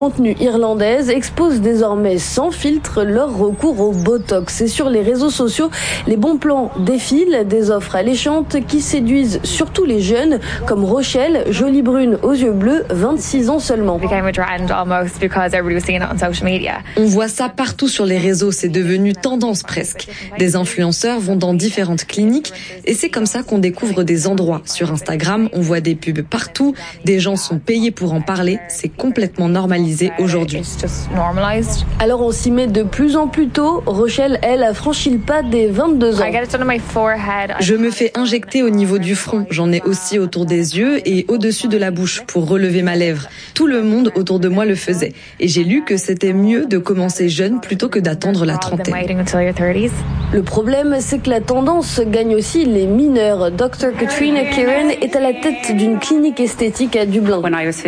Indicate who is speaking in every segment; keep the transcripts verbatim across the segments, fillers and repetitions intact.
Speaker 1: Contenu irlandaise expose désormais sans filtre leur recours au Botox. Et sur les réseaux sociaux, les bons plans défilent, des offres alléchantes qui séduisent surtout les jeunes, comme Rochelle, jolie brune aux yeux bleus, vingt-six ans seulement.
Speaker 2: On voit ça partout sur les réseaux, c'est devenu tendance presque. Des influenceurs vont dans différentes cliniques et c'est comme ça qu'on découvre des endroits. Sur Instagram, on voit des pubs partout, des gens sont payés pour en parler, c'est complètement normalisé aujourd'hui.
Speaker 1: Alors on s'y met de plus en plus tôt. Rochelle, elle, a franchi le pas des vingt-deux ans.
Speaker 2: Je me fais injecter au niveau du front. J'en ai aussi autour des yeux et au-dessus de la bouche pour relever ma lèvre. Tout le monde autour de moi le faisait. Et j'ai lu que c'était mieux de commencer jeune plutôt que d'attendre la trentaine.
Speaker 1: Le problème, c'est que la tendance gagne aussi les mineurs. docteur Katrina Kieran est à la tête d'une clinique esthétique à Dublin.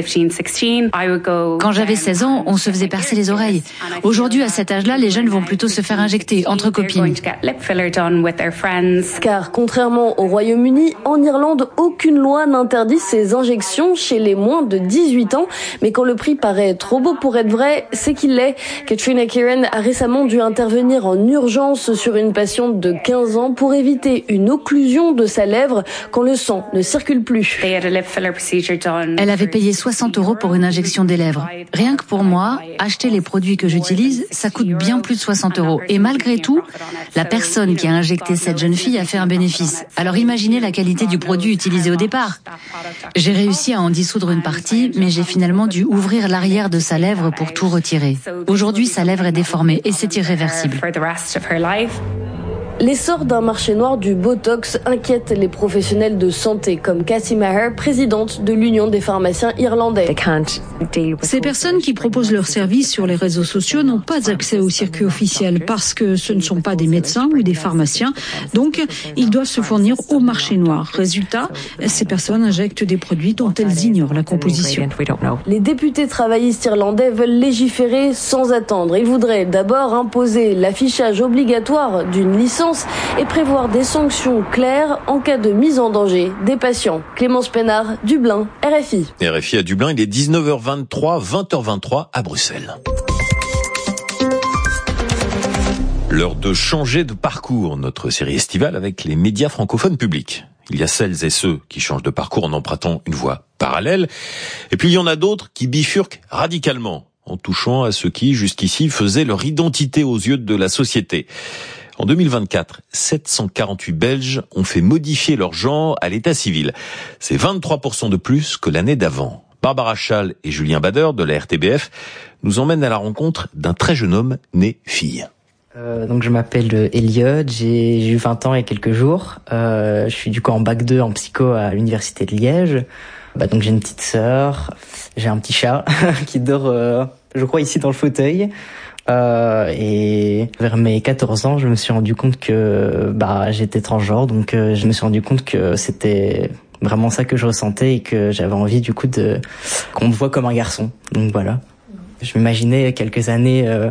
Speaker 3: Quand j'avais seize ans, on se faisait percer les oreilles. Aujourd'hui, à cet âge-là, les jeunes vont plutôt se faire injecter entre copines.
Speaker 1: Car contrairement au Royaume-Uni, en Irlande, aucune loi n'interdit ces injections chez les moins de dix-huit ans. Mais quand le prix paraît trop beau pour être vrai, c'est qu'il l'est. Katrina Kieran a récemment dû intervenir en urgence sur une patiente de quinze ans pour éviter une occlusion de sa lèvre quand le sang ne circule plus.
Speaker 3: Elle avait payé soixante euros pour une injection des lèvres. Rien que pour moi, acheter les produits que j'utilise, ça coûte bien plus de soixante euros. Et malgré tout, la personne qui a injecté cette jeune fille a fait un bénéfice. Alors imaginez la qualité du produit utilisé au départ. J'ai réussi à en dissoudre une partie, mais j'ai finalement dû ouvrir l'arrière de sa lèvre pour tout retirer. Aujourd'hui, sa lèvre est déformée et c'est irréversible.
Speaker 1: L'essor d'un marché noir du Botox inquiète les professionnels de santé, comme Cassie Maher, présidente de l'Union des pharmaciens irlandais.
Speaker 4: Ces personnes qui proposent leurs services sur les réseaux sociaux n'ont pas accès au circuit officiel parce que ce ne sont pas des médecins ou des pharmaciens, donc ils doivent se fournir au marché noir. Résultat, ces personnes injectent des produits dont elles ignorent la composition.
Speaker 1: Les députés travaillistes irlandais veulent légiférer sans attendre. Ils voudraient d'abord imposer l'affichage obligatoire d'une licence et prévoir des sanctions claires en cas de mise en danger des patients. Clémence Pénard, Dublin, R F I.
Speaker 5: R F I à Dublin, il est dix-neuf heures vingt-trois, vingt heures vingt-trois à Bruxelles. L'heure de changer de parcours, notre série estivale avec les médias francophones publics. Il y a celles et ceux qui changent de parcours en empruntant une voie parallèle, et puis il y en a d'autres qui bifurquent radicalement en touchant à ce qui, jusqu'ici, faisait leur identité aux yeux de la société. En deux mille vingt-quatre, sept cent quarante-huit Belges ont fait modifier leur genre à l'état civil. C'est vingt-trois pour cent de plus que l'année d'avant. Barbara Schall et Julien Bader de la R T B F nous emmènent à la rencontre d'un très jeune homme né fille.
Speaker 6: Euh, donc je m'appelle Elliot, j'ai, j'ai eu vingt ans et quelques jours. Euh, je suis du coup en bac deux en psycho à l'université de Liège. Bah, donc j'ai une petite sœur, j'ai un petit chat qui dort, euh, je crois, ici dans le fauteuil. Euh, et vers mes quatorze ans, je me suis rendu compte que bah j'étais transgenre, donc euh, je me suis rendu compte que c'était vraiment ça que je ressentais et que j'avais envie du coup de qu'on me voit comme un garçon. Donc voilà. Je m'imaginais quelques années euh,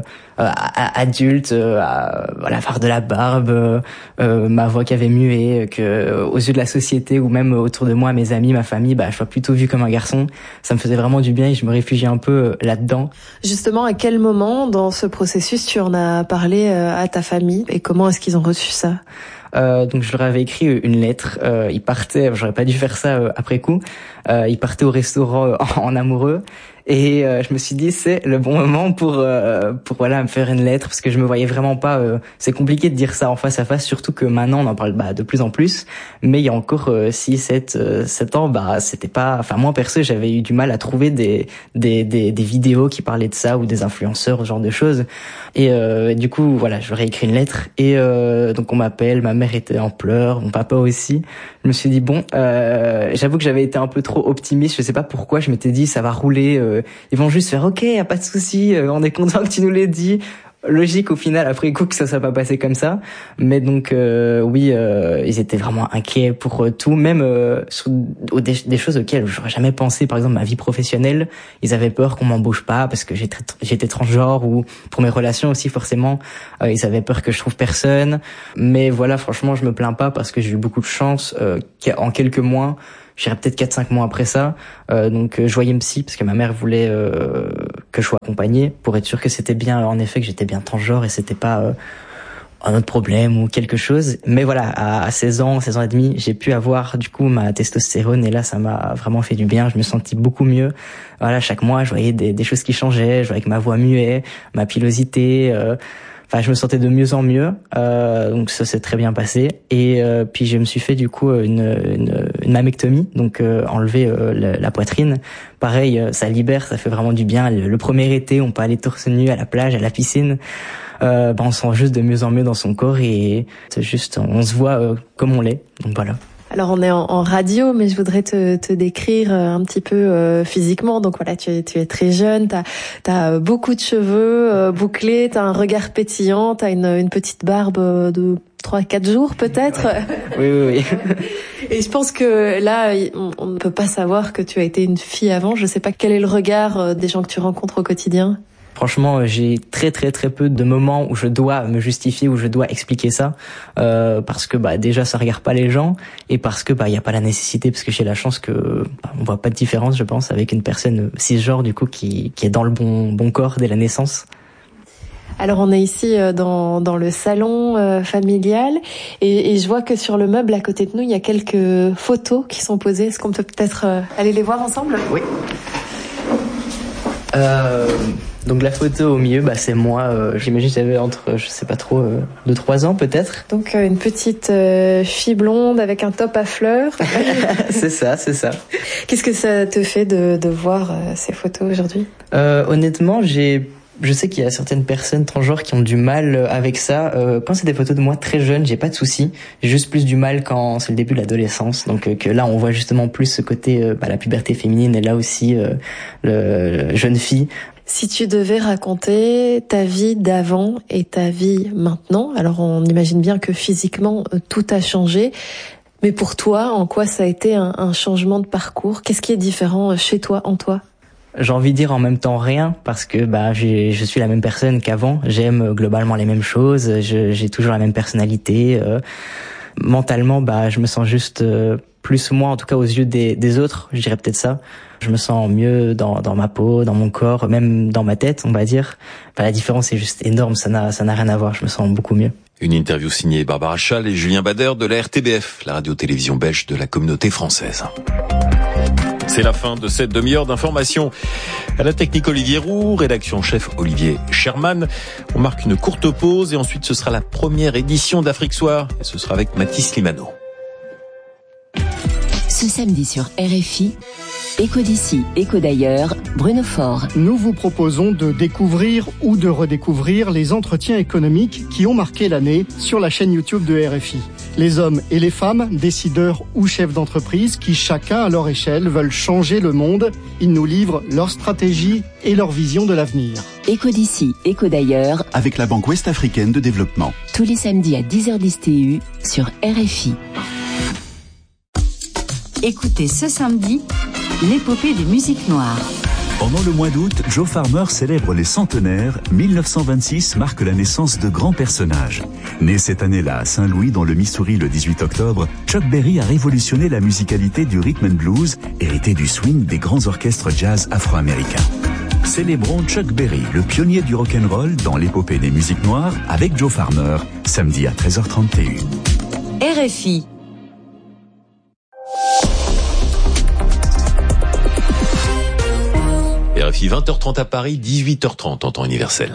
Speaker 6: adulte, euh, à voilà, faire de la barbe, euh, euh, ma voix qui avait mué, que euh, aux yeux de la société ou même autour de moi, mes amis, ma famille, bah je sois plutôt vu comme un garçon. Ça me faisait vraiment du bien et je me réfugiais un peu là-dedans.
Speaker 7: Justement, à quel moment dans ce processus tu en as parlé à ta famille et comment est-ce qu'ils ont reçu ça?
Speaker 6: Euh, donc je leur avais écrit une lettre. Euh, ils partaient, j'aurais pas dû faire ça euh, après coup. Euh, ils partaient au restaurant euh, en, en amoureux. Et euh, je me suis dit c'est le bon moment pour euh, pour voilà me faire une lettre parce que je me voyais vraiment pas. Euh, c'est compliqué de dire ça en face à face, surtout que maintenant on en parle bah, de plus en plus. Mais il y a encore euh, six, sept, sept ans, bah c'était pas. Enfin moi perso j'avais eu du mal à trouver des des des, des vidéos qui parlaient de ça ou des influenceurs, ce genre de choses. Et, euh, et du coup voilà, j'aurais écrit une lettre et euh, donc on m'appelle. Ma mère était en pleurs, mon papa aussi. Je me suis dit bon, euh, j'avoue que j'avais été un peu trop optimiste. Je sais pas pourquoi. Je m'étais dit ça va rouler. Euh, Ils vont juste faire ok, y a pas de souci, on est content que tu nous l'aies dit. Logique au final après coup que ça soit pas passé comme ça, mais donc euh, oui euh, ils étaient vraiment inquiets pour euh, tout, même euh, sur des, des choses auxquelles j'aurais jamais pensé, par exemple ma vie professionnelle. Ils avaient peur qu'on m'embauche pas parce que j'étais j'étais transgenre, ou pour mes relations aussi forcément euh, ils avaient peur que je trouve personne. Mais voilà, franchement je me plains pas parce que j'ai eu beaucoup de chance euh, qu'en quelques mois je dirais peut-être quatre cinq mois après ça. Euh, donc euh, je voyais une psy parce que ma mère voulait euh, que je sois accompagné pour être sûr que c'était bien, en effet, que j'étais bien transgenre et c'était pas euh, un autre problème ou quelque chose. Mais voilà, à, à seize ans, seize ans et demi, j'ai pu avoir du coup ma testostérone et là ça m'a vraiment fait du bien. Je me sentis beaucoup mieux. Voilà, chaque mois je voyais des, des choses qui changeaient, je voyais que ma voix muait, ma pilosité. Euh, Enfin, je me sentais de mieux en mieux, euh, donc ça s'est très bien passé. Et euh, puis je me suis fait du coup une, une, une mammectomie, donc euh, enlever euh, la, la poitrine. Pareil, euh, ça libère, ça fait vraiment du bien. Le, le premier été, on peut aller torse nu à la plage, à la piscine. Euh, ben on se sent juste de mieux en mieux dans son corps et c'est juste, on se voit euh, comme on l'est. Donc voilà.
Speaker 7: Alors on est en, en radio, mais je voudrais te, te décrire un petit peu euh, physiquement. Donc voilà, tu es, tu es très jeune, t'as as beaucoup de cheveux euh, bouclés, t'as un regard pétillant, t'as une, une petite barbe de trois quatre jours peut-être.
Speaker 6: Oui, oui, oui.
Speaker 7: Et je pense que là, on, on ne peut pas savoir que tu as été une fille avant. Je sais pas quel est le regard des gens que tu rencontres au quotidien.
Speaker 6: Franchement, j'ai très très très peu de moments où je dois me justifier, où je dois expliquer ça, euh, parce que bah déjà ça regarde pas les gens et parce que bah il y a pas la nécessité, parce que j'ai la chance que bah, on voit pas de différence, je pense, avec une personne cisgenre du coup qui qui est dans le bon bon corps dès la naissance.
Speaker 7: Alors on est ici dans dans le salon euh, familial et, et je vois que sur le meuble à côté de nous il y a quelques photos qui sont posées. Est-ce qu'on peut peut-être euh, aller les voir ensemble ?
Speaker 6: Oui. Euh, donc la photo au milieu, bah c'est moi. Euh, j'imagine que j'avais entre, je sais pas trop, euh, deux trois ans peut-être.
Speaker 7: Donc euh, une petite euh, fille blonde avec un top à fleurs.
Speaker 6: C'est ça, c'est ça.
Speaker 7: Qu'est-ce que ça te fait de de voir euh, ces photos aujourd'hui ?
Speaker 6: euh, Honnêtement, j'ai Je sais qu'il y a certaines personnes transgenres qui ont du mal avec ça. Euh, quand c'est des photos de moi très jeune, j'ai pas de souci. J'ai juste plus du mal quand c'est le début de l'adolescence. Donc euh, que là, on voit justement plus ce côté, euh, bah, la puberté féminine et là aussi euh, le, le jeune fille.
Speaker 7: Si tu devais raconter ta vie d'avant et ta vie maintenant, alors on imagine bien que physiquement tout a changé. Mais pour toi, en quoi ça a été un, un changement de parcours ? Qu'est-ce qui est différent chez toi, en toi ?
Speaker 6: J'ai envie de dire en même temps rien parce que bah j'ai, je suis la même personne qu'avant. J'aime globalement les mêmes choses. Je, j'ai toujours la même personnalité. Euh, mentalement, bah je me sens juste euh, plus moi, en tout cas aux yeux des, des autres. Je dirais peut-être ça. Je me sens mieux dans, dans ma peau, dans mon corps, même dans ma tête, on va dire. Enfin, la différence est juste énorme. Ça n'a, ça n'a rien à voir. Je me sens beaucoup mieux.
Speaker 5: Une interview signée Barbara Schall et Julien Bader de la R T B F, la radio-télévision belge de la communauté française. C'est la fin de cette demi-heure d'information. À la technique Olivier Roux, rédaction chef Olivier Sherman. On marque une courte pause et ensuite ce sera la première édition d'Afrique Soir. Et ce sera avec Mathis Limano.
Speaker 8: Ce samedi sur R F I, Écho d'ici, écho d'ailleurs, Bruno Faure.
Speaker 9: Nous vous proposons de découvrir ou de redécouvrir les entretiens économiques qui ont marqué l'année sur la chaîne YouTube de R F I. Les hommes et les femmes, décideurs ou chefs d'entreprise qui, chacun à leur échelle, veulent changer le monde. Ils nous livrent leur stratégie et leur vision de l'avenir.
Speaker 8: Écho d'ici, écho d'ailleurs.
Speaker 10: Avec la Banque Ouest-Africaine de Développement.
Speaker 8: Tous les samedis à dix heures dix T U sur R F I.
Speaker 3: Écoutez ce samedi l'épopée des musiques noires.
Speaker 10: Pendant le mois d'août, Joe Farmer célèbre les centenaires. mille neuf cent vingt-six marque la naissance de grands personnages. Né cette année-là à Saint-Louis dans le Missouri le dix-huit octobre, Chuck Berry a révolutionné la musicalité du rhythm and blues, hérité du swing des grands orchestres jazz afro-américains. Célébrons Chuck Berry, le pionnier du rock'n'roll dans l'épopée des musiques noires avec Joe Farmer, samedi à treize heures trente T U.
Speaker 3: R F I.
Speaker 5: R F I vingt heures trente à Paris, dix-huit heures trente en temps universel.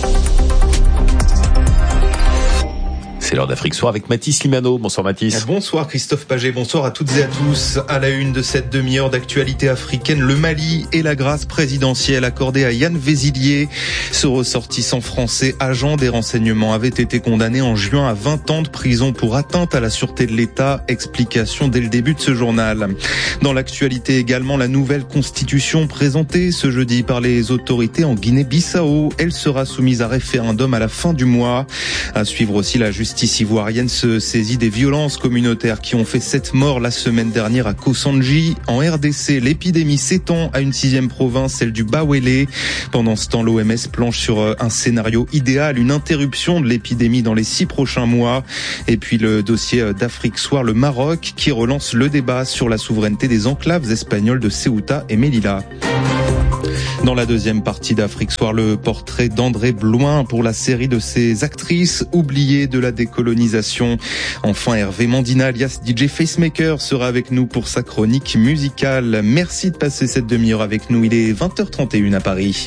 Speaker 5: C'est l'heure d'Afrique Soir avec Mathis Limano. Bonsoir Mathis.
Speaker 11: Bonsoir Christophe Paget, bonsoir à toutes et à tous. À la une de cette demi-heure d'actualité africaine, le Mali et la grâce présidentielle accordée à Yann Vézilier. Ce ressortissant français, agent des renseignements, avait été condamné en juin à vingt ans de prison pour atteinte à la sûreté de l'État. Explication dès le début de ce journal. Dans l'actualité également, la nouvelle constitution présentée ce jeudi par les autorités en Guinée-Bissau. Elle sera soumise à référendum à la fin du mois. À suivre aussi la justice justice ivoirienne se saisit des violences communautaires qui ont fait sept morts la semaine dernière à Kosandji. En R D C, l'épidémie s'étend à une sixième province, celle du Bawele. Pendant ce temps, l'O M S planche sur un scénario idéal, une interruption de l'épidémie dans les six prochains mois. Et puis le dossier d'Afrique Soir, le Maroc, qui relance le débat sur la souveraineté des enclaves espagnoles de Ceuta et Melilla. Dans la deuxième partie d'Afrique Soir, le portrait d'André Blouin pour la série de ces actrices oubliées de la décolonisation. Enfin, Hervé Mandina, alias D J Facemaker, sera avec nous pour sa chronique musicale. Merci de passer cette demi-heure avec nous. Il est vingt heures trente et une à Paris.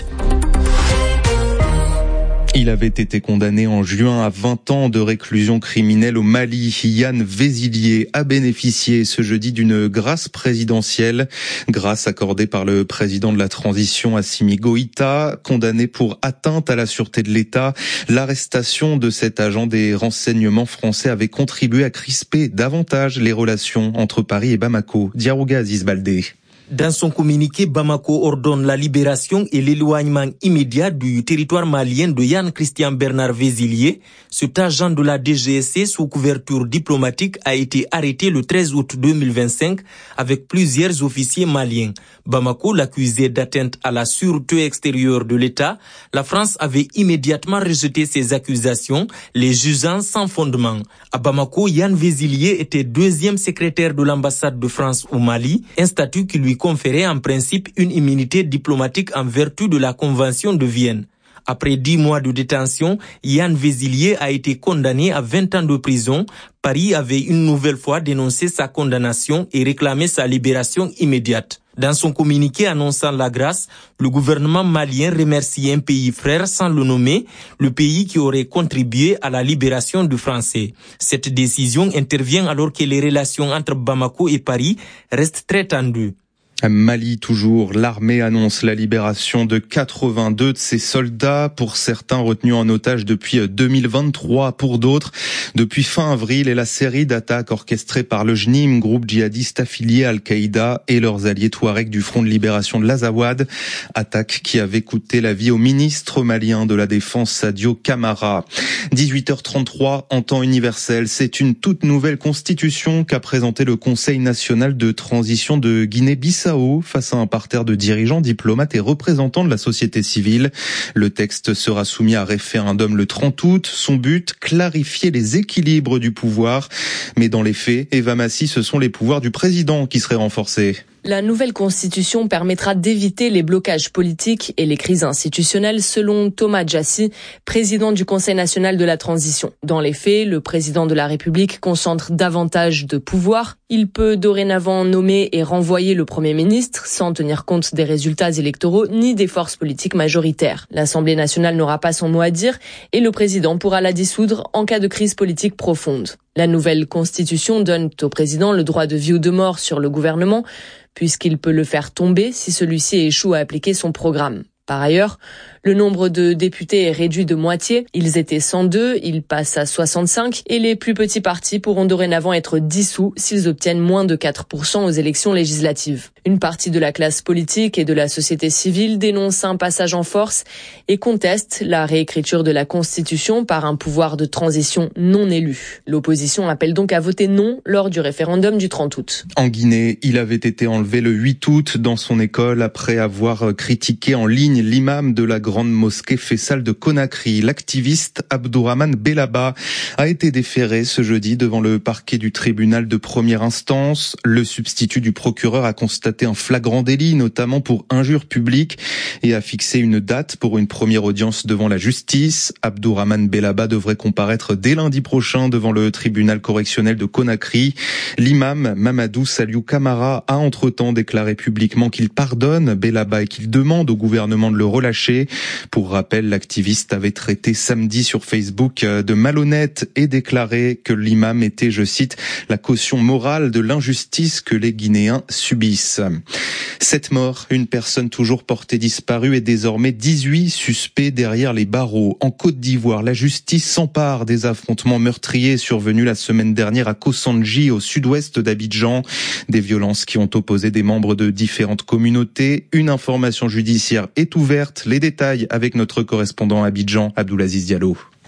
Speaker 11: Il avait été condamné en juin à vingt ans de réclusion criminelle au Mali. Yann Vézilier a bénéficié ce jeudi d'une grâce présidentielle, grâce accordée par le président de la transition Assimi Goïta, condamné pour atteinte à la sûreté de l'État. L'arrestation de cet agent des renseignements français avait contribué à crisper davantage les relations entre Paris et Bamako. Diarouga Aziz Baldé.
Speaker 12: Dans son communiqué, Bamako ordonne la libération et l'éloignement immédiat du territoire malien de Yann Christian Bernard Vézilier. Cet agent de la D G S C sous couverture diplomatique a été arrêté le treize août deux mille vingt-cinq avec plusieurs officiers maliens. Bamako l'accusait d'atteinte à la sûreté extérieure de l'État. La France avait immédiatement rejeté ces accusations, les jugeant sans fondement. À Bamako, Yann Vézilier était deuxième secrétaire de l'ambassade de France au Mali, un statut qui lui conférait en principe une immunité diplomatique en vertu de la Convention de Vienne. Après dix mois de détention, Yann Vézilier a été condamné à vingt ans de prison. Paris avait une nouvelle fois dénoncé sa condamnation et réclamé sa libération immédiate. Dans son communiqué annonçant la grâce, le gouvernement malien remercie un pays frère sans le nommer, le pays qui aurait contribué à la libération du Français. Cette décision intervient alors que les relations entre Bamako et Paris restent très tendues.
Speaker 11: Mali toujours, l'armée annonce la libération de quatre-vingt-deux de ses soldats, pour certains retenus en otage depuis deux mille vingt-trois, pour d'autres depuis fin avril, et la série d'attaques orchestrées par le J N I M, groupe djihadiste affilié à Al-Qaïda et leurs alliés Touaregs du Front de libération de l'Azawad, attaque qui avait coûté la vie au ministre malien de la Défense Sadio Camara. dix-huit heures trente-trois, en temps universel, c'est une toute nouvelle constitution qu'a présentée le Conseil national de transition de Guinée-Bissau face à un parterre de dirigeants, diplomates et représentants de la société civile. Le texte sera soumis à référendum le trente août. Son but, clarifier les équilibres du pouvoir. Mais dans les faits, Eva Massy, ce sont les pouvoirs du président qui seraient renforcés.
Speaker 1: La nouvelle constitution permettra d'éviter les blocages politiques et les crises institutionnelles, selon Thomas Djassi, président du Conseil national de la transition. Dans les faits, le président de la République concentre davantage de pouvoir. Il peut dorénavant nommer et renvoyer le Premier ministre sans tenir compte des résultats électoraux ni des forces politiques majoritaires. L'Assemblée nationale n'aura pas son mot à dire et le président pourra la dissoudre en cas de crise politique profonde. La nouvelle constitution donne au président le droit de vie ou de mort sur le gouvernement, puisqu'il peut le faire tomber si celui-ci échoue à appliquer son programme. Par ailleurs, le nombre de députés est réduit de moitié. Ils étaient cent deux, ils passent à soixante-cinq et les plus petits partis pourront dorénavant être dissous s'ils obtiennent moins de quatre pour cent aux élections législatives. Une partie de la classe politique et de la société civile dénonce un passage en force et conteste la réécriture de la Constitution par un pouvoir de transition non élu. L'opposition appelle donc à voter non lors du référendum du trente août.
Speaker 11: En Guinée, il avait été enlevé le huit août dans son école après avoir critiqué en ligne l'imam de la grande mosquée Faisal de Conakry. L'activiste Abdourahmane Bellaba a été déféré ce jeudi devant le parquet du tribunal de première instance. Le substitut du procureur a constaté un flagrant délit, notamment pour injure publique, et a fixé une date pour une première audience devant la justice. Abdourahmane Bellaba devrait comparaître dès lundi prochain devant le tribunal correctionnel de Conakry. L'imam Mamadou Saliou Camara a entre-temps déclaré publiquement qu'il pardonne Bellaba et qu'il demande au gouvernement de le relâcher. Pour rappel, l'activiste avait traité samedi sur Facebook de malhonnête et déclaré que l'imam était, je cite, la caution morale de l'injustice que les Guinéens subissent. Sept morts, une personne toujours portée disparue et désormais dix-huit suspects derrière les barreaux. En Côte d'Ivoire, la justice s'empare des affrontements meurtriers survenus la semaine dernière à Kosandji, au sud-ouest d'Abidjan. Des violences qui ont opposé des membres de différentes communautés. Une information judiciaire est ouverte. Les détails avec notre correspondant à Abidjan, Abdoulaziz Diallo.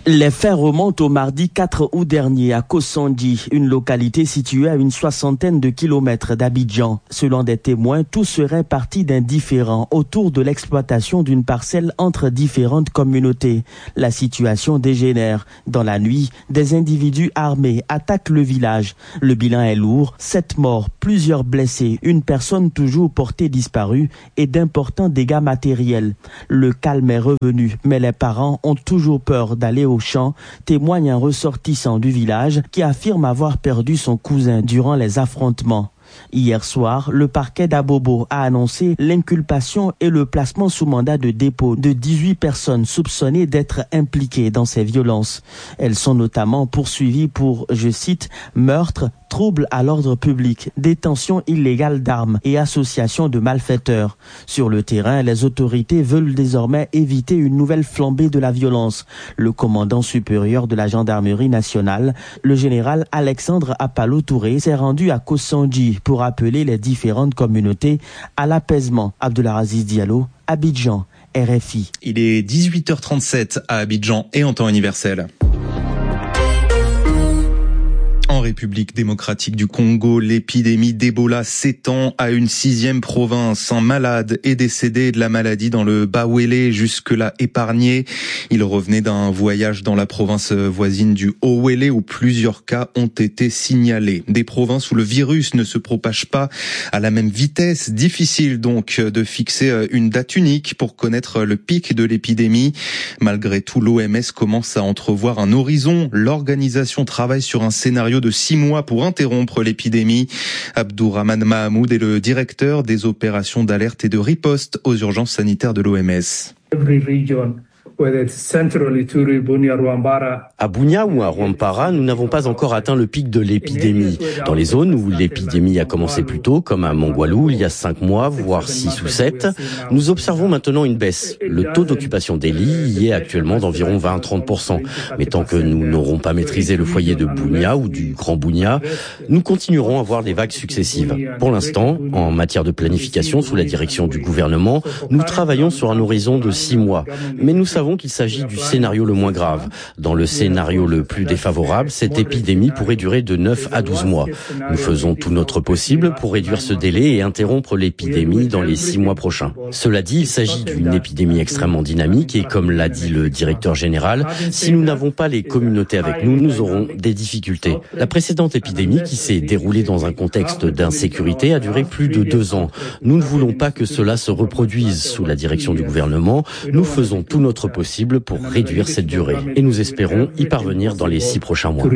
Speaker 13: Les faits remontent au mardi quatre août dernier à Kossandi, une localité située à une soixantaine de kilomètres d'Abidjan. Selon des témoins, tout serait parti d'un différend autour de l'exploitation d'une parcelle entre différentes communautés. La situation dégénère. Dans la nuit, des individus armés attaquent le village. Le bilan est lourd, sept morts, plusieurs blessés, une personne toujours portée disparue et d'importants dégâts matériels. Le calme est revenu, mais les parents ont toujours peur d'aller au champ, témoigne un ressortissant du village qui affirme avoir perdu son cousin durant les affrontements. Hier soir, le parquet d'Abobo a annoncé l'inculpation et le placement sous mandat de dépôt de dix-huit personnes soupçonnées d'être impliquées dans ces violences. Elles sont notamment poursuivies pour, je cite, meurtre, trouble à l'ordre public, détention illégale d'armes et association de malfaiteurs. Sur le terrain, les autorités veulent désormais éviter une nouvelle flambée de la violence. Le commandant supérieur de la gendarmerie nationale, le général Alexandre Apalo Touré, s'est rendu à Kossandi pour appeler les différentes communautés à l'apaisement. Abdelaziz Diallo, Abidjan, R F I.
Speaker 11: Il est dix-huit heures trente-sept à Abidjan et en temps universel. En République démocratique du Congo, l'épidémie d'Ebola s'étend à une sixième province. Un malade est décédé de la maladie dans le Bawele, jusque-là épargné. Il revenait d'un voyage dans la province voisine du Haut-Wele où plusieurs cas ont été signalés. Des provinces où le virus ne se propage pas à la même vitesse. Difficile donc de fixer une date unique pour connaître le pic de l'épidémie. Malgré tout, l'O M S commence à entrevoir un horizon. L'organisation travaille sur un scénario de six mois pour interrompre l'épidémie. Abdourahman Mahamoud est le directeur des opérations d'alerte et de riposte aux urgences sanitaires de l'O M S.
Speaker 14: À Bunia ou à Rwampara, nous n'avons pas encore atteint le pic de l'épidémie. Dans les zones où l'épidémie a commencé plus tôt, comme à Mongwalu il y a cinq mois, voire six ou sept, nous observons maintenant une baisse. Le taux d'occupation des lits y est actuellement d'environ vingt à trente pour cent. Mais tant que nous n'aurons pas maîtrisé le foyer de Bunia ou du Grand Bunia, nous continuerons à voir des vagues successives. Pour l'instant, en matière de planification sous la direction du gouvernement, nous travaillons sur un horizon de six mois. Mais nous savons qu'il s'agit du scénario le moins grave. Dans le scénario le plus défavorable, cette épidémie pourrait durer de neuf à douze mois. Nous faisons tout notre possible pour réduire ce délai et interrompre l'épidémie dans les six mois prochains. Cela dit, il s'agit d'une épidémie extrêmement dynamique et comme l'a dit le directeur général, si nous n'avons pas les communautés avec nous, nous aurons des difficultés. La précédente épidémie, qui s'est déroulée dans un contexte d'insécurité, a duré plus de deux ans. Nous ne voulons pas que cela se reproduise sous la direction du gouvernement. Nous faisons tout notre possible pour réduire cette durée et nous espérons y parvenir dans les six prochains mois.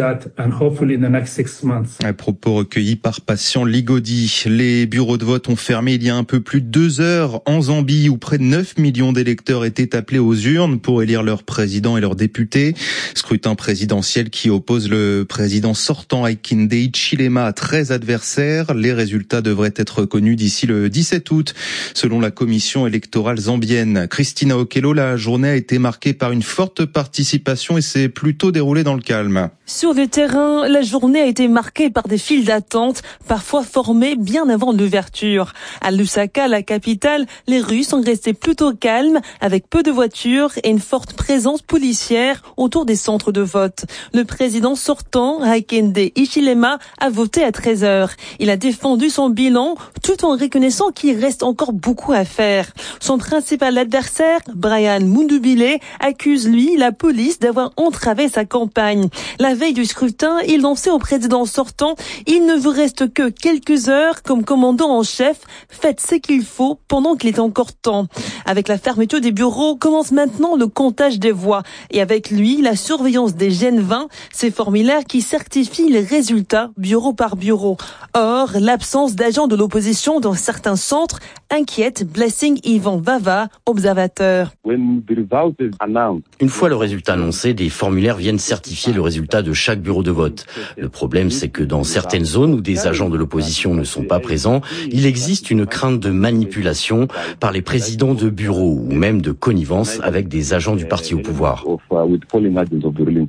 Speaker 11: Un propos recueilli par Patient Ligodi. Les bureaux de vote ont fermé il y a un peu plus de deux heures en Zambie où près de neuf millions d'électeurs étaient appelés aux urnes pour élire leur président et leurs députés. Scrutin présidentiel qui oppose le président sortant Hakainde Hichilema à treize adversaires. Les résultats devraient être connus d'ici le dix-sept août selon la commission électorale zambienne. Christina Okello, la journée a été marquée par une forte participation et s'est plutôt déroulée dans le calme.
Speaker 15: Sur le terrain, la journée a été marquée par des files d'attente, parfois formées bien avant l'ouverture. À Lusaka, la capitale, les rues sont restées plutôt calmes, avec peu de voitures et une forte présence policière autour des centres de vote. Le président sortant, Hakainde Hichilema, a voté à treize heures. Il a défendu son bilan, tout en reconnaissant qu'il reste encore beaucoup à faire. Son principal adversaire, Brian Mundubile, accuse lui la police d'avoir entravé sa campagne. La veille du scrutin, il lançait au président sortant « Il ne vous reste que quelques heures comme commandant en chef, faites ce qu'il faut pendant qu'il est encore temps ». Avec la fermeture des bureaux, commence maintenant le comptage des voix et avec lui, la surveillance des G N vingt, ces formulaires qui certifient les résultats bureau par bureau. Or, l'absence d'agents de l'opposition dans certains centres inquiète Blessing Ivan Vava, observateur.
Speaker 14: Une fois le résultat annoncé, des formulaires viennent certifier le résultat de chaque bureau de vote. Le problème, c'est que dans certaines zones où des agents de l'opposition ne sont pas présents, il existe une crainte de manipulation par les présidents de bureaux ou même de connivence avec des agents du parti au pouvoir.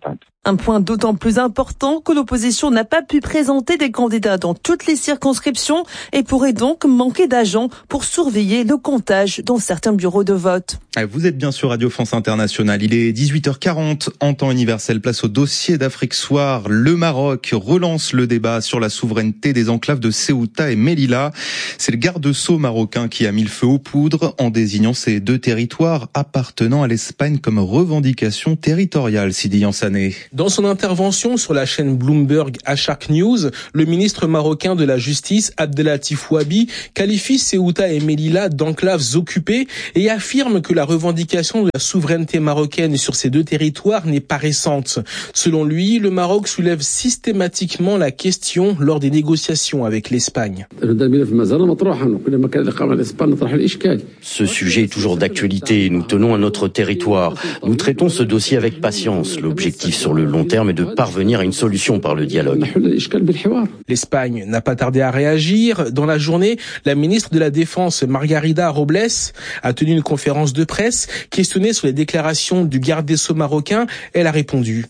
Speaker 15: Un point d'autant plus important que l'opposition n'a pas pu présenter des candidats dans toutes les circonscriptions et pourrait donc manquer d'agents pour surveiller le comptage dans certains bureaux de vote.
Speaker 11: Vous êtes bien sur Radio France Internationale. Il est dix-huit heures quarante en temps universel. Place au dossier d'Afrique Soir. Le Maroc relance le débat sur la souveraineté des enclaves de Ceuta et Melilla. C'est le garde-sceau marocain qui a mis le feu aux poudres en désignant ces deux territoires appartenant à l'Espagne comme revendication territoriale. Sidi Yansané.
Speaker 16: Dans son intervention sur la chaîne Bloomberg à Shark News, le ministre marocain de la Justice, Abdelatif Wabi, qualifie Ceuta et Melilla d'enclaves occupées et affirme que la revendication de la souveraineté marocaine sur ces deux territoires n'est pas récente. Selon lui, le Maroc soulève systématiquement la question lors des négociations avec l'Espagne.
Speaker 14: Ce sujet est toujours d'actualité. Nous tenons à notre territoire. Nous traitons ce dossier avec patience. L'objectif sur le long terme est de parvenir à une solution par le dialogue.
Speaker 16: L'Espagne n'a pas tardé à réagir. Dans la journée, la ministre de la Défense, Margarida Robles, a tenu une conférence de presse. Questionnée sur les déclarations du garde des Sceaux marocain, elle a répondu.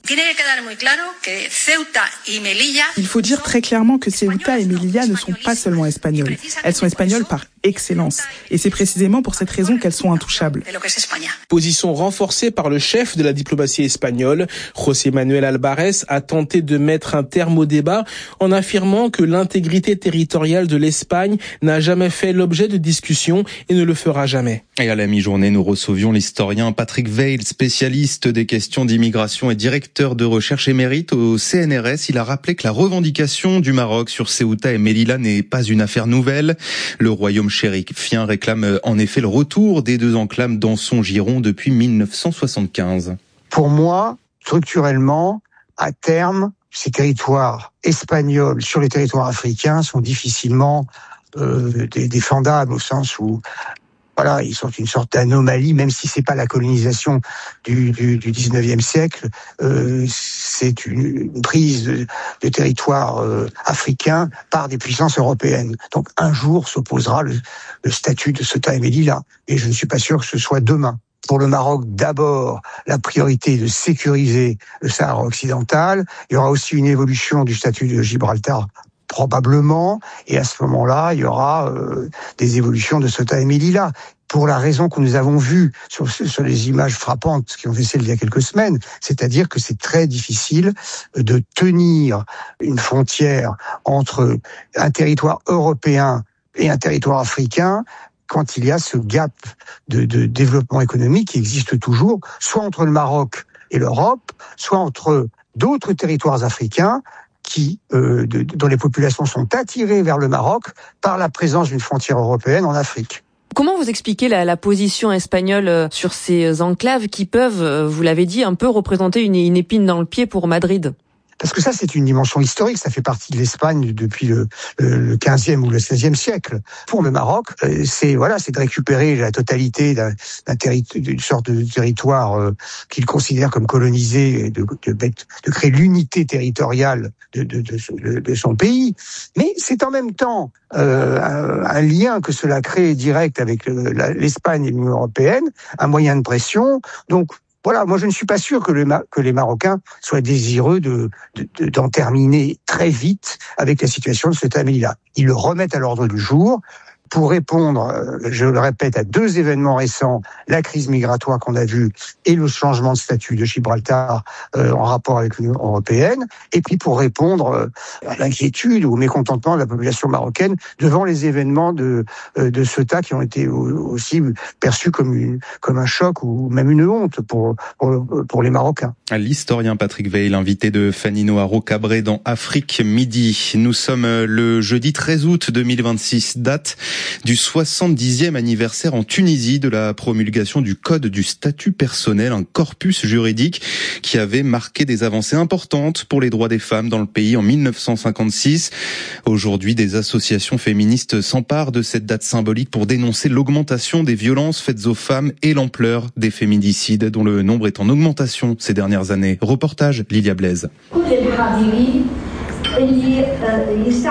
Speaker 17: Il faut dire très clairement que Ceuta et Melilla ne sont pas seulement espagnoles. Elles sont espagnoles par excellence. Et c'est précisément pour cette raison qu'elles sont intouchables.
Speaker 16: Position renforcée par le chef de la diplomatie espagnole, José Manuel Albares, a tenté de mettre un terme au débat en affirmant que l'intégrité territoriale de l'Espagne n'a jamais fait l'objet de discussions et ne le fera jamais.
Speaker 11: Et à la mi-journée, nous recevions l'historien Patrick Veil, spécialiste des questions d'immigration et directeur de recherche émérite au C N R S. Il a rappelé que la revendication du Maroc sur Ceuta et Melilla n'est pas une affaire nouvelle. Le royaume chérifien réclame en effet le retour des deux enclaves dans son giron depuis mille neuf cent soixante-quinze.
Speaker 18: Pour moi, structurellement, à terme, ces territoires espagnols sur les territoires africains sont difficilement euh, défendables au sens où voilà, ils sont une sorte d'anomalie, même si c'est pas la colonisation du, du, du dix-neuvième siècle, euh, c'est une, une prise de, de territoire euh, africain par des puissances européennes. Donc un jour s'opposera le, le statut de Ceuta et Melilla, et je ne suis pas sûr que ce soit demain. Pour le Maroc, d'abord, la priorité est de sécuriser le Sahara occidental. Il y aura aussi une évolution du statut de Gibraltar, probablement, et à ce moment-là, il y aura euh, des évolutions de Ceuta et Melilla. Pour la raison que nous avons vue sur, sur les images frappantes qui ont fait celle il y a quelques semaines, c'est-à-dire que c'est très difficile de tenir une frontière entre un territoire européen et un territoire africain quand il y a ce gap de, de développement économique qui existe toujours, soit entre le Maroc et l'Europe, soit entre d'autres territoires africains qui, euh, de, dont les populations sont attirées vers le Maroc par la présence d'une frontière européenne en Afrique.
Speaker 19: Comment vous expliquez la, la position espagnole sur ces enclaves qui peuvent, vous l'avez dit, un peu représenter une, une épine dans le pied pour Madrid ?
Speaker 18: Parce que ça, c'est une dimension historique. Ça fait partie de l'Espagne depuis le, le quinzième ou le seizième siècle. Pour le Maroc, c'est voilà, c'est de récupérer la totalité d'un, d'un terri- d'une sorte de territoire euh, qu'il considère comme colonisé, et de, de, de créer l'unité territoriale de, de, de, de son pays. Mais c'est en même temps euh, un, un lien que cela crée direct avec le, la, l'Espagne et l'Union européenne, un moyen de pression. Donc voilà, moi je ne suis pas sûr que, le, que les Marocains soient désireux de, de, de, d'en terminer très vite avec la situation de Ceuta et Melilla. Ils le remettent à l'ordre du jour pour répondre, je le répète, à deux événements récents, la crise migratoire qu'on a vue et le changement de statut de Gibraltar euh, en rapport avec l'Union européenne, et puis pour répondre euh, à l'inquiétude ou au mécontentement de la population marocaine devant les événements de, euh, de Ceuta qui ont été aussi perçus comme, une, comme un choc ou même une honte pour, pour, pour les Marocains.
Speaker 11: L'historien Patrick Veil, l'invité de Fanny Noaro-Cabré dans Afrique Midi. Nous sommes le jeudi treize août deux mille vingt-six, date du soixante-dixième anniversaire en Tunisie de la promulgation du Code du statut personnel, un corpus juridique qui avait marqué des avancées importantes pour les droits des femmes dans le pays en mille neuf cent cinquante-six. Aujourd'hui, des associations féministes s'emparent de cette date symbolique pour dénoncer l'augmentation des violences faites aux femmes et l'ampleur des féminicides dont le nombre est en augmentation ces dernières années. Reportage Lilia Blaise.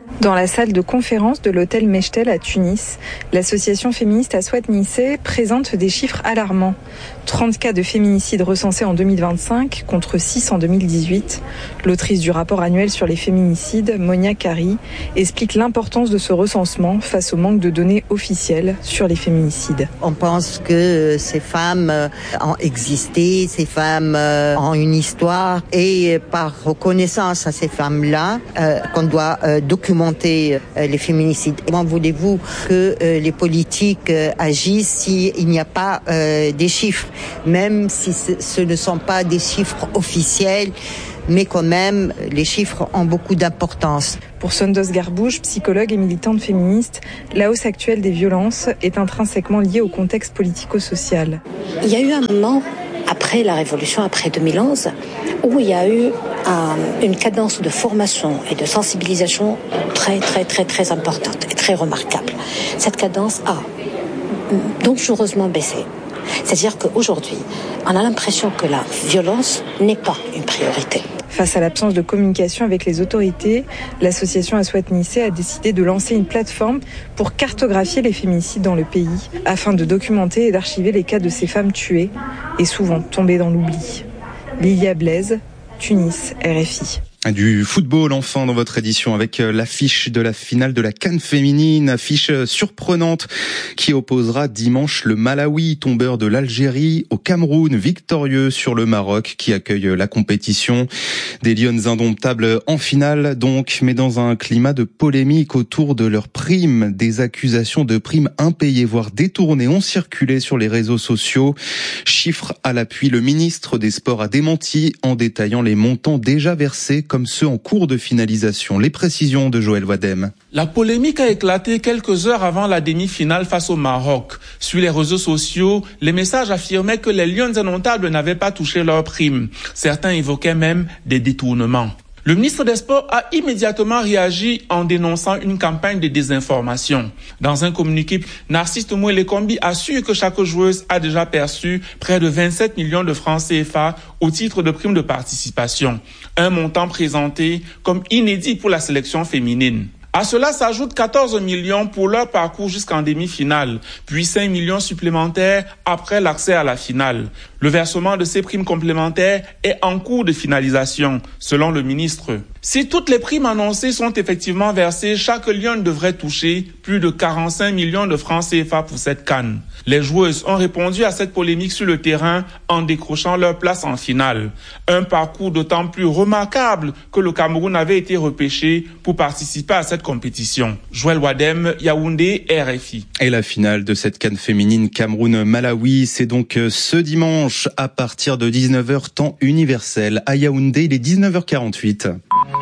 Speaker 20: Dans la salle de conférence de l'hôtel Mechtel à Tunis, l'association féministe Aswat Nissé présente des chiffres alarmants. trente cas de féminicide recensés en deux mille vingt-cinq contre six en deux mille dix-huit. L'autrice du rapport annuel sur les féminicides, Monia Kari, explique l'importance de ce recensement face au manque de données officielles sur les féminicides.
Speaker 21: On pense que ces femmes ont existé, ces femmes ont une histoire et par reconnaissance à ces femmes-là, euh, qu'on doit euh, documenter les féminicides. Comment voulez-vous que euh, les politiques euh, agissent s'il n'y a pas euh, des chiffres, même si ce, ce ne sont pas des chiffres officiels, mais quand même, les chiffres ont beaucoup d'importance.
Speaker 20: Pour Sondos Garbouche, psychologue et militante féministe, la hausse actuelle des violences est intrinsèquement liée au contexte politico-social.
Speaker 22: Il y a eu un moment, après la Révolution, après deux mille onze, où il y a eu un, une cadence de formation et de sensibilisation très, très, très, très importante et très remarquable. Cette cadence a dangereusement baissé. C'est-à-dire qu'aujourd'hui, on a l'impression que la violence n'est pas une priorité.
Speaker 20: Face à l'absence de communication avec les autorités, l'association Aswat Nissé a décidé de lancer une plateforme pour cartographier les féminicides dans le pays, afin de documenter et d'archiver les cas de ces femmes tuées et souvent tombées dans l'oubli. Lilia Blaise, Tunis, R F I.
Speaker 11: Du football enfin dans votre édition avec l'affiche de la finale de la CAN féminine, affiche surprenante qui opposera dimanche le Malawi, tombeur de l'Algérie, au Cameroun, victorieux sur le Maroc qui accueille la compétition. Des Lionnes indomptables en finale donc, mais dans un climat de polémique autour de leurs primes. Des accusations de primes impayées voire détournées ont circulé sur les réseaux sociaux. Chiffres à l'appui, le ministre des Sports a démenti en détaillant les montants déjà versés comme ceux en cours de finalisation. Les précisions de Joël Wadem.
Speaker 23: La polémique a éclaté quelques heures avant la demi-finale face au Maroc. Sur les réseaux sociaux, les messages affirmaient que les Lions indomptables n'avaient pas touché leurs primes. Certains évoquaient même des détournements. Le ministre des Sports a immédiatement réagi en dénonçant une campagne de désinformation. Dans un communiqué, Narcisse Tomoué-Lekombi assure que chaque joueuse a déjà perçu près de vingt-sept millions de francs C F A au titre de primes de participation. Un montant présenté comme inédit pour la sélection féminine. À cela s'ajoutent quatorze millions pour leur parcours jusqu'en demi-finale, puis cinq millions supplémentaires après l'accès à la finale. Le versement de ces primes complémentaires est en cours de finalisation, selon le ministre. Si toutes les primes annoncées sont effectivement versées, chaque Lion devrait toucher plus de quarante-cinq millions de francs C F A pour cette CAN. Les joueuses ont répondu à cette polémique sur le terrain en décrochant leur place en finale. Un parcours d'autant plus remarquable que le Cameroun avait été repêché pour participer à cette compétition. Joël Wadem, Yaoundé, R F I.
Speaker 11: Et la finale de cette CAN féminine Cameroun-Malawi, c'est donc ce dimanche à partir de dix-neuf heures temps universel. À Yaoundé, il est dix-neuf heures quarante-huit.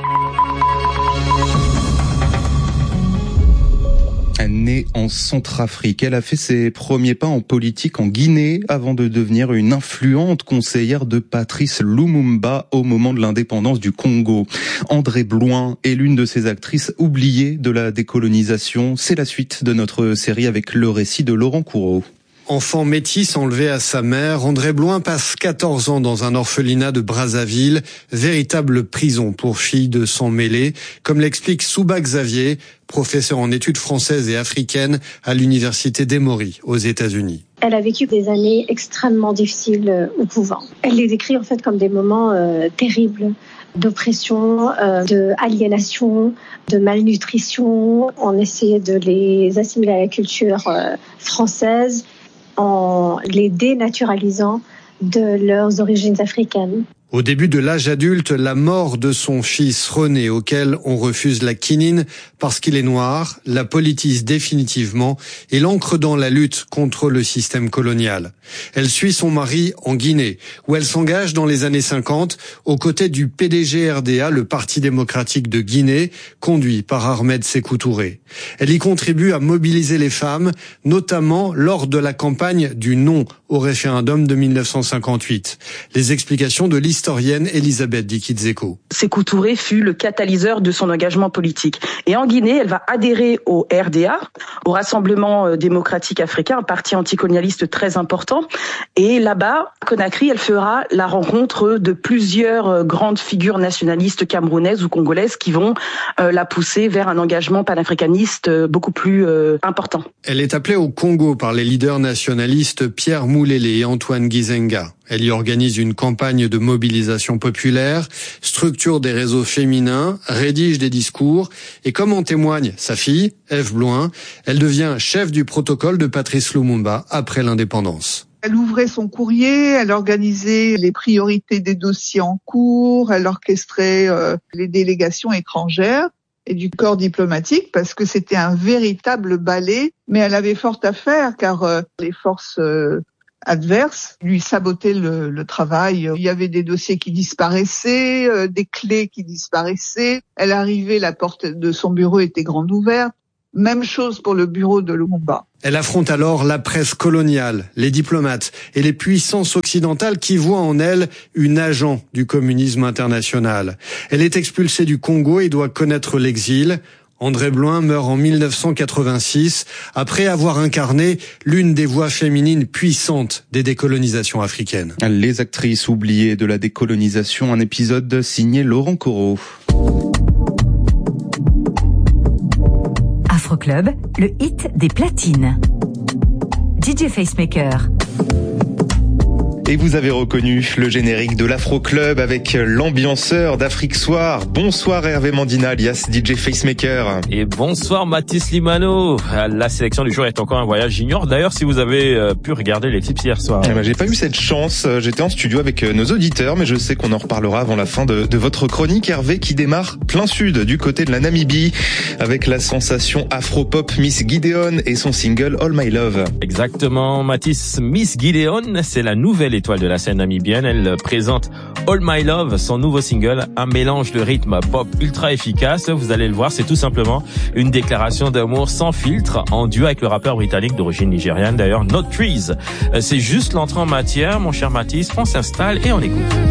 Speaker 11: Née en Centrafrique, elle a fait ses premiers pas en politique en Guinée avant de devenir une influente conseillère de Patrice Lumumba au moment de l'indépendance du Congo. André Bloin est l'une de ces actrices oubliées de la décolonisation. C'est la suite de notre série avec le récit de Laurent Courreau.
Speaker 24: Enfant métis enlevé à sa mère, André Bloin passe quatorze ans dans un orphelinat de Brazzaville, véritable prison pour filles de sang mêlé, comme l'explique Souba Xavier, professeur en études françaises et africaines à l'université d'Emory aux États-Unis.
Speaker 25: Elle a vécu des années extrêmement difficiles euh, au couvent. Elle les décrit en fait comme des moments euh, terribles d'oppression, euh, de aliénation, de malnutrition. On essayait de les assimiler à la culture euh, française en les dénaturalisant de leurs origines africaines.
Speaker 24: Au début de l'âge adulte, la mort de son fils René, auquel on refuse la quinine parce qu'il est noir, la politise définitivement et l'ancre dans la lutte contre le système colonial. Elle suit son mari en Guinée, où elle s'engage dans les années cinquante aux côtés du P D G R D A, le Parti démocratique de Guinée, conduit par Ahmed Sékou Touré. Elle y contribue à mobiliser les femmes, notamment lors de la campagne du non au référendum de mille neuf cent cinquante-huit. Les explications de l'historienne Elisabeth Dikizeko.
Speaker 26: Sékou Touré fut le catalyseur de son engagement politique. Et en Guinée, elle va adhérer au R D A, au Rassemblement démocratique africain, un parti anticolonialiste très important. Et là-bas, Conakry, elle fera la rencontre de plusieurs grandes figures nationalistes camerounaises ou congolaises qui vont euh, la pousser vers un engagement panafricaniste beaucoup plus euh, important.
Speaker 24: Elle est appelée au Congo par les leaders nationalistes Pierre Moulélé et Antoine Gizenga. Elle y organise une campagne de mobilisation populaire, structure des réseaux féminins, rédige des discours et comme en témoigne sa fille, Ève Bloin, elle devient chef du protocole de Patrice Lumumba après l'indépendance.
Speaker 2: Elle ouvrait son courrier, elle organisait les priorités des dossiers en cours, elle orchestrait euh, les délégations étrangères et du corps diplomatique parce que c'était un véritable ballet, mais elle avait fort à faire car euh, les forces euh, adverses lui sabotaient le, le travail. Il y avait des dossiers qui disparaissaient, euh, des clés qui disparaissaient. Elle arrivait, la porte de son bureau était grande ouverte. Même chose pour le bureau de Lumumba.
Speaker 24: Elle affronte alors la presse coloniale, les diplomates et les puissances occidentales qui voient en elle une agent du communisme international. Elle est expulsée du Congo et doit connaître l'exil. Andrée Bloin meurt en mille neuf cent quatre-vingt-six après avoir incarné l'une des voix féminines puissantes des décolonisations africaines.
Speaker 11: Les actrices oubliées de la décolonisation, un épisode signé Laurent Corot.
Speaker 4: Afroclub, le hit des platines. D J Facemaker.
Speaker 11: Et vous avez reconnu le générique de l'Afro Club avec l'ambianceur d'Afrique Soir. Bonsoir Hervé Mandina, alias D J Facemaker.
Speaker 6: Et bonsoir Mathis Limano. La sélection du jour est encore un voyage. J'ignore d'ailleurs si vous avez pu regarder les clips hier soir.
Speaker 11: Eh ben, j'ai pas eu cette chance. J'étais en studio avec nos auditeurs, mais je sais qu'on en reparlera avant la fin de, de votre chronique, Hervé, qui démarre plein sud, du côté de la Namibie, avec la sensation afro-pop Miss Gideon et son single All My Love.
Speaker 6: Exactement, Mathis. Miss Gideon, c'est la nouvelle étoile de la scène namibienne. Elle présente All My Love, son nouveau single, un mélange de rythme pop ultra efficace. Vous allez le voir, c'est tout simplement une déclaration d'amour sans filtre en duo avec le rappeur britannique d'origine nigériane, d'ailleurs, Not Trees. C'est juste l'entrée en matière, mon cher Mathis. On s'installe et on écoute.